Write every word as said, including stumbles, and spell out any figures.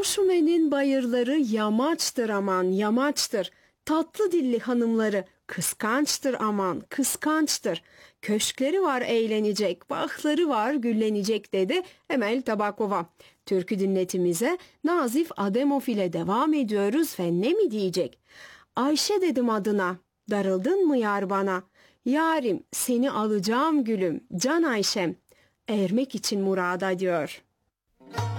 Şuşumen'in bayırları yamaçtır aman yamaçtır. Tatlı dilli hanımları kıskançtır aman kıskançtır. Köşkleri var eğlenecek, bahları var güllenecek dedi Emel Tabakova. Türkü dinletimize Nazif Ademov ile devam ediyoruz ve ne mi diyecek? Ayşe dedim adına, darıldın mı yar bana? Yarim seni alacağım gülüm, can Ayşem, ermek için murada diyor.